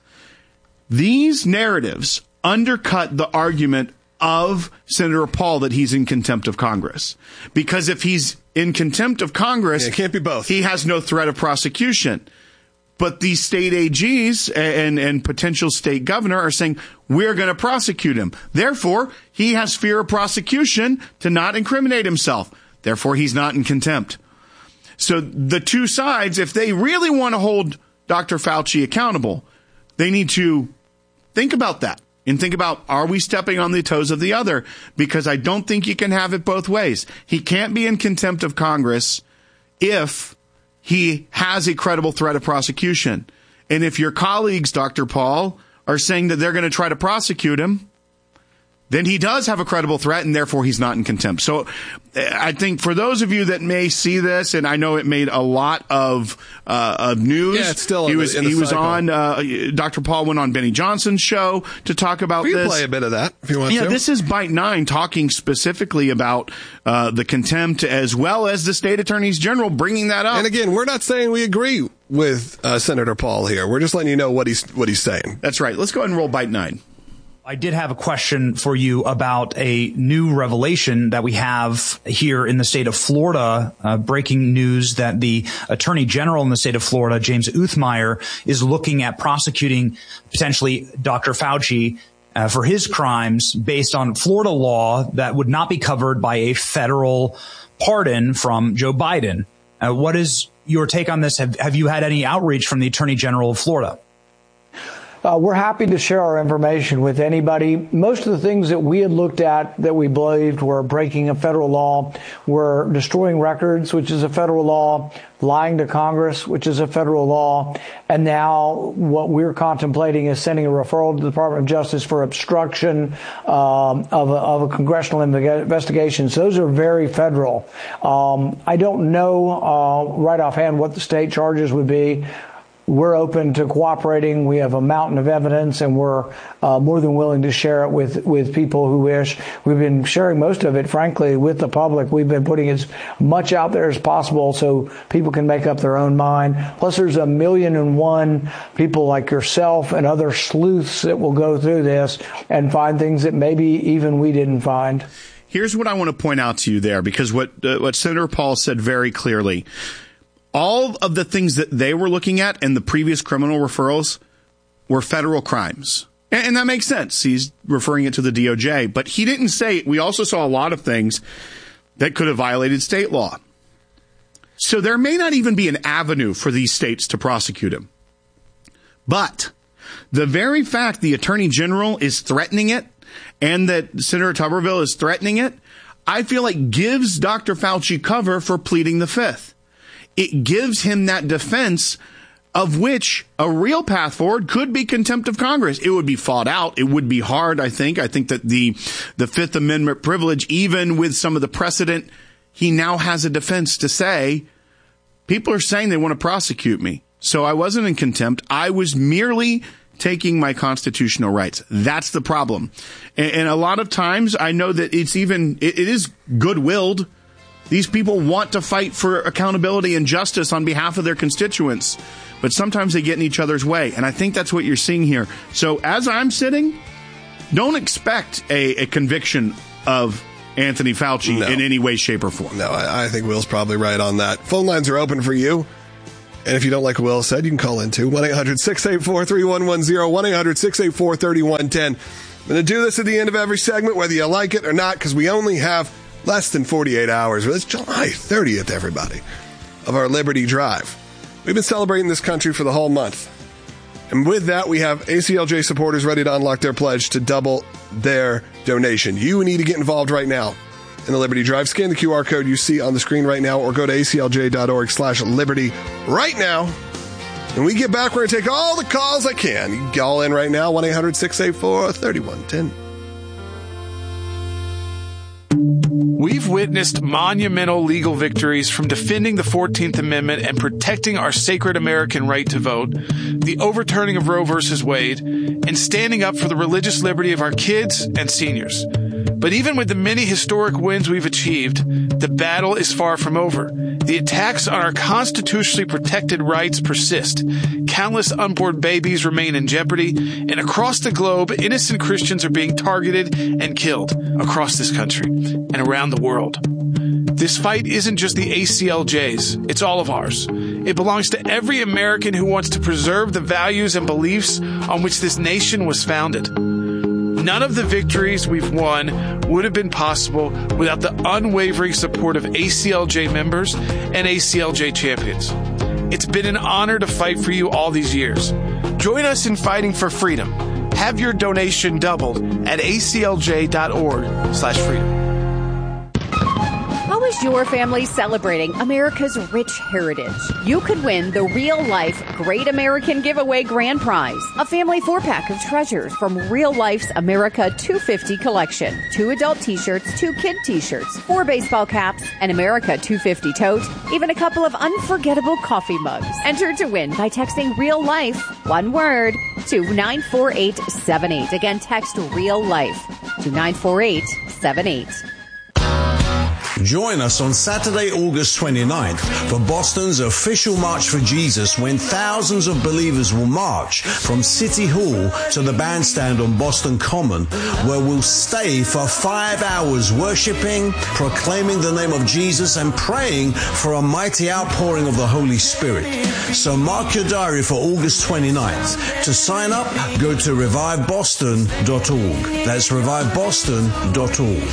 These narratives undercut the argument of Senator Paul that he's in contempt of Congress. Because if he's in contempt of Congress, it can't be both. He has no threat of prosecution. But these state AGs and potential state governor are saying, we're going to prosecute him. Therefore, he has fear of prosecution to not incriminate himself. Therefore, he's not in contempt. So the two sides, if they really want to hold Dr. Fauci accountable, they need to think about that and think about, are we stepping on the toes of the other? Because I don't think you can have it both ways. He can't be in contempt of Congress if he has a credible threat of prosecution. And if your colleagues, Dr. Paul, are saying that they're going to try to prosecute him, then he does have a credible threat, and therefore he's not in contempt. So I think for those of you that may see this, and I know it made a lot of news. Yeah, it's still he was on, Dr. Paul went on Benny Johnson's show to talk about this. You can play a bit of that if you want to. Yeah, this is Bite 9 talking specifically about the contempt as well as the state attorneys general bringing that up. And again, we're not saying we agree with Senator Paul here. We're just letting you know what he's saying. That's right. Let's go ahead and roll Bite 9. I did have a question for you about a new revelation that we have here in the state of Florida. Breaking news that the Attorney General in the state of Florida, James Uthmeier, is looking at prosecuting potentially Dr. Fauci for his crimes based on Florida law that would not be covered by a federal pardon from Joe Biden. What is your take on this? Have you had any outreach from the Attorney General of Florida? We're happy to share our information with anybody. Most of the things that we had looked at that we believed were breaking a federal law were destroying records, which is a federal law, lying to Congress, which is a federal law, and now what we're contemplating is sending a referral to the Department of Justice for obstruction of a congressional investigation. So those are very federal. I don't know right offhand what the state charges would be. We're open to cooperating. We have a mountain of evidence, and we're more than willing to share it with people who wish. We've been sharing most of it, frankly, with the public. We've been putting as much out there as possible so people can make up their own mind. Plus, there's 1,000,001 people like yourself and other sleuths that will go through this and find things that maybe even we didn't find. Here's what I want to point out to you there, because what Senator Paul said very clearly. All of the things that they were looking at in the previous criminal referrals were federal crimes. And that makes sense. He's referring it to the DOJ. But he didn't say, we also saw a lot of things that could have violated state law. So there may not even be an avenue for these states to prosecute him. But the very fact the Attorney General is threatening it and that Senator Tuberville is threatening it, I feel like gives Dr. Fauci cover for pleading the fifth. It gives him that defense of which a real path forward could be contempt of Congress. It would be fought out. It would be hard, I think. I think that the Fifth Amendment privilege, even with some of the precedent, he now has a defense to say, people are saying they want to prosecute me. So I wasn't in contempt. I was merely taking my constitutional rights. That's the problem. And a lot of times I know that it is good-willed. These people want to fight for accountability and justice on behalf of their constituents, but sometimes they get in each other's way. And I think that's what you're seeing here. So as I'm sitting, don't expect a conviction of Anthony Fauci in any way, shape, or form. No, I think Will's probably right on that. Phone lines are open for you. And if you don't like what Will said, you can call in too. 1-800-684-3110, 1-800-684-3110. I'm going to do this at the end of every segment, whether you like it or not, because we only have less than 48 hours. It's July 30th, everybody, of our Liberty Drive. We've been celebrating this country for the whole month. And with that, we have ACLJ supporters ready to unlock their pledge to double their donation. You need to get involved right now in the Liberty Drive. Scan the QR code you see on the screen right now or go to aclj.org/liberty right now. When we get back, we're going to take all the calls I can. You can call in right now, 1-800-684-3110. We've witnessed monumental legal victories from defending the 14th Amendment and protecting our sacred American right to vote, the overturning of Roe v. Wade, and standing up for the religious liberty of our kids and seniors. But even with the many historic wins we've achieved, the battle is far from over. The attacks on our constitutionally protected rights persist. Countless unborn babies remain in jeopardy, and across the globe, innocent Christians are being targeted and killed across this country and around the world. This fight isn't just the ACLJ's, it's all of ours. It belongs to every American who wants to preserve the values and beliefs on which this nation was founded. None of the victories we've won would have been possible without the unwavering support of ACLJ members and ACLJ champions. It's been an honor to fight for you all these years. Join us in fighting for freedom. Have your donation doubled at aclj.org/freedom. How is your family celebrating America's rich heritage? You could win the Real Life Great American Giveaway Grand Prize, a family 4-pack of treasures from Real Life's America 250 collection. 2 adult t-shirts, 2 kid t-shirts, 4 baseball caps, an America 250 tote, even a couple of unforgettable coffee mugs. Enter to win by texting Real Life, one word, to 94878. Again, text Real Life to 94878. Join us on Saturday, August 29th for Boston's official March for Jesus, when thousands of believers will march from City Hall to the bandstand on Boston Common, where we'll stay for 5 hours worshiping, proclaiming the name of Jesus, and praying for a mighty outpouring of the Holy Spirit. So mark your diary for August 29th. To sign up, go to reviveboston.org. That's reviveboston.org.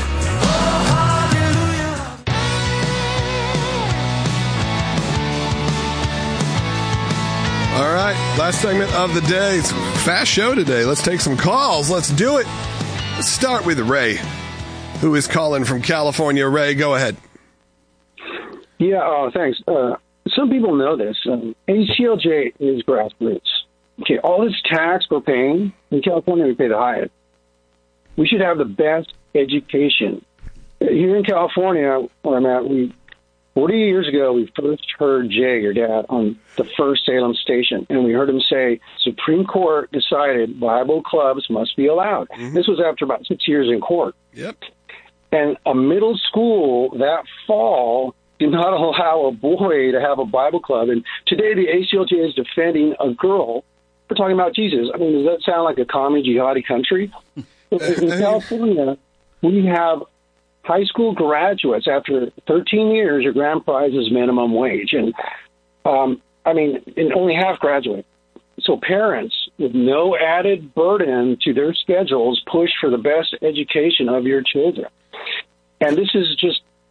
All right, last segment of the day. It's a fast show today. Let's take some calls. Let's do it. Let's start with Ray, who is calling from California. Ray, go ahead. Yeah, thanks. Some people know this. ACLJ is grassroots. Okay, all this tax we're paying, in California we pay the highest. We should have the best education. Here in California, where I'm at, 40 years ago, we first heard Jay, your dad, on the first Salem station, and we heard him say, Supreme Court decided Bible clubs must be allowed. Mm-hmm. This was after about 6 years in court. Yep. And a middle school that fall did not allow a boy to have a Bible club. And today the ACLJ is defending a girl for talking about Jesus. I mean, does that sound like a commie jihadi country? In California, we have high school graduates, after 13 years, your grand prize is minimum wage. And, and only half graduate. So parents, with no added burden to their schedules, push for the best education of your children. And this is just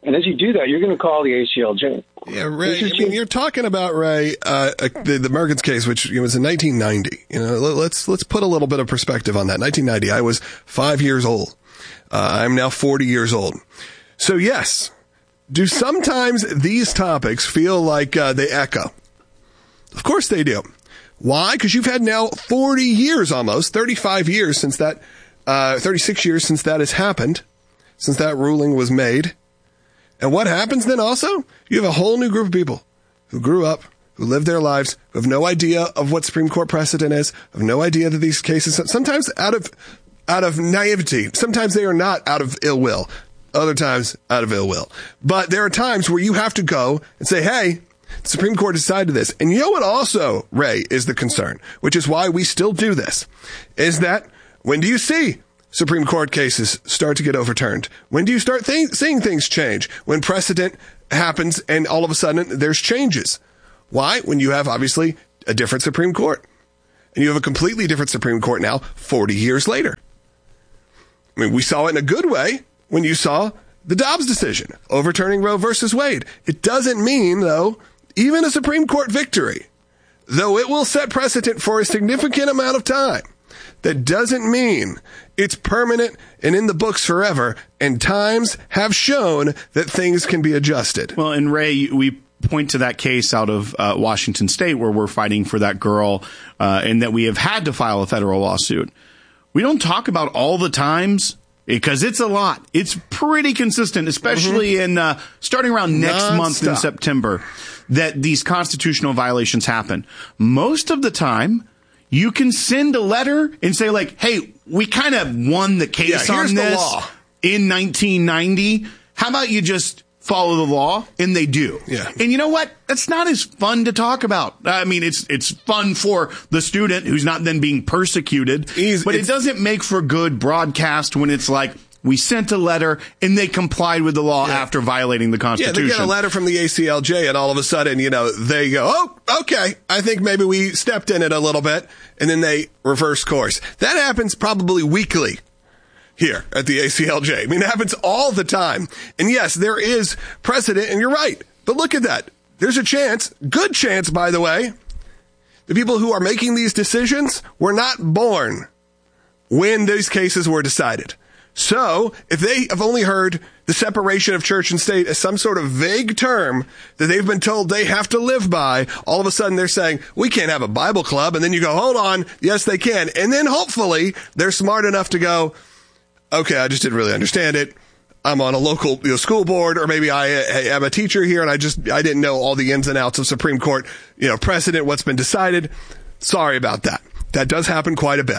And as you do that, you're going to call the ACLJ. Yeah, Ray, I mean, you're talking about, Ray, the Mergens case, which was in 1990. Let's put a little bit of perspective on that. 1990, I was 5 years old. I'm now 40 years old. So yes, do sometimes these topics feel like they echo? Of course they do. Why? Because you've had now 40 years almost, 35 years since that, 36 years since that has happened, since that ruling was made. And what happens then also? You have a whole new group of people who grew up, who lived their lives, who have no idea of what Supreme Court precedent is, have no idea that these cases, sometimes out of naivety, sometimes they are not out of ill will, other times out of ill will. But there are times where you have to go and say, hey, the Supreme Court decided this. And you know what also, Ray, is the concern, which is why we still do this, is that when do you see Supreme Court cases start to get overturned? When do you start seeing things change? When precedent happens and all of a sudden there's changes. Why? When you have obviously a different Supreme Court. And you have a completely different Supreme Court now 40 years later. I mean, we saw it in a good way when you saw the Dobbs decision overturning Roe versus Wade. It doesn't mean, though, even a Supreme Court victory, though it will set precedent for a significant amount of time, that doesn't mean it's permanent and in the books forever, and times have shown that things can be adjusted. Well, and Ray, we point to that case out of Washington State where we're fighting for that girl and that we have had to file a federal lawsuit. We don't talk about all the times because it's a lot. It's pretty consistent, especially in starting around next month in September, that these constitutional violations happen. Most of the time, you can send a letter and say, like, hey, we kind of won the case on this in 1990. How about you just follow the law? And they do. Yeah. And you know what? That's not as fun to talk about. I mean, it's fun for the student who's not then being persecuted, but it doesn't make for good broadcast when it's like, we sent a letter and they complied with the law after violating the Constitution. Yeah, they get a letter from the ACLJ and all of a sudden, they go, oh, okay, I think maybe we stepped in it a little bit, and then they reverse course. That happens probably weekly here at the ACLJ. I mean, it happens all the time. And yes, there is precedent, and you're right. But look at that. There's a chance, good chance, by the way, the people who are making these decisions were not born when these cases were decided. So, if they have only heard the separation of church and state as some sort of vague term that they've been told they have to live by, all of a sudden they're saying, we can't have a Bible club. And then you go, hold on, yes, they can. And then hopefully they're smart enough to go, okay, I just didn't really understand it. I'm on a local school board, or maybe I am a teacher here and I didn't know all the ins and outs of Supreme Court, precedent, what's been decided. Sorry about that. That does happen quite a bit.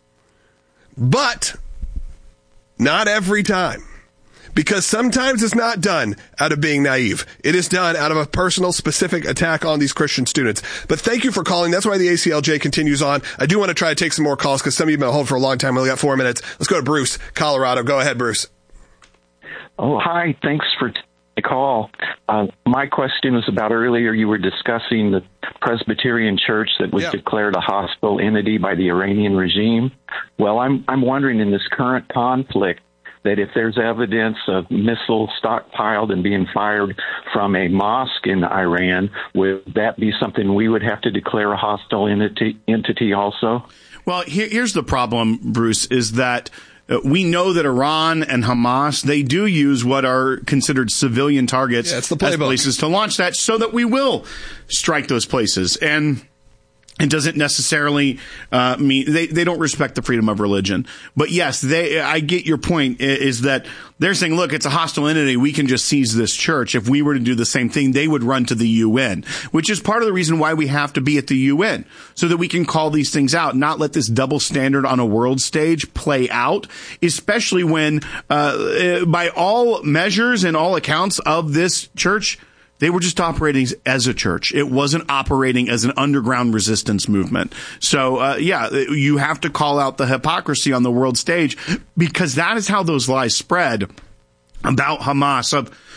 But not every time. Because sometimes it's not done out of being naive. It is done out of a personal, specific attack on these Christian students. But thank you for calling. That's why the ACLJ continues on. I do want to try to take some more calls because some of you have been on hold for a long time. We only got 4 minutes. Let's go to Bruce, Colorado. Go ahead, Bruce. Oh, hi. Thanks for the call. My question was about earlier you were discussing the Presbyterian Church that was declared a hostile entity by the Iranian regime. Well, I'm wondering in this current conflict that if there's evidence of missiles stockpiled and being fired from a mosque in Iran, would that be something we would have to declare a hostile entity also? Well, here's the problem, Bruce, is that we know that Iran and Hamas, they do use what are considered civilian targets as places to launch that, so that we will strike those places. And it doesn't necessarily mean they don't respect the freedom of religion. But yes, I get your point, is that they're saying, look, it's a hostile entity. We can just seize this church. If we were to do the same thing, they would run to the UN, which is part of the reason why we have to be at the UN, so that we can call these things out, not let this double standard on a world stage play out, especially when, by all measures and all accounts of this church, they were just operating as a church. It wasn't operating as an underground resistance movement. So, you have to call out the hypocrisy on the world stage, because that is how those lies spread about Hamas,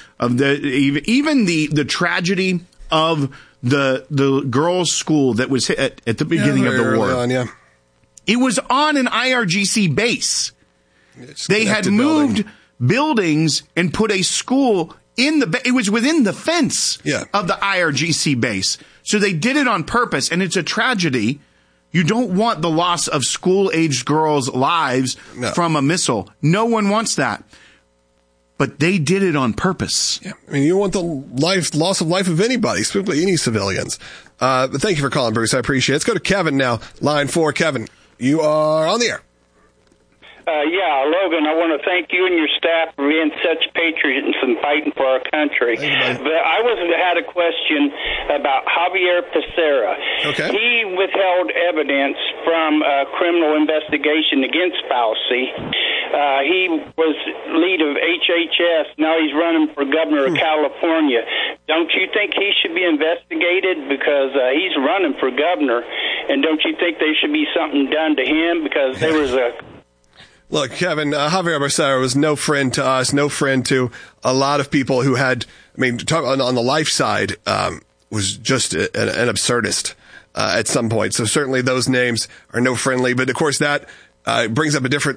even the tragedy of the girls' school that was hit at the beginning of the war. It was on an IRGC base. They had moved buildings and put a school it was within the fence of the IRGC base. So they did it on purpose, and it's a tragedy. You don't want the loss of school-aged girls' lives from a missile. No one wants that. But they did it on purpose. Yeah. I mean, you don't want the loss of life of anybody, especially any civilians. But thank you for calling, Bruce. I appreciate it. Let's go to Kevin now. Line 4, Kevin. You are on the air. Logan, I want to thank you and your staff for being such patriots and fighting for our country. But I had a question about Javier Becerra. Okay. He withheld evidence from a criminal investigation against Fauci. He was lead of HHS. Now he's running for governor of California. Don't you think he should be investigated because he's running for governor? And don't you think there should be something done to him because there was a... Look, Kevin, Javier Becerra was no friend to us, no friend to a lot of people who had, on the life side, was just an absurdist at some point. So certainly those names are no friendly. But of course that brings up a different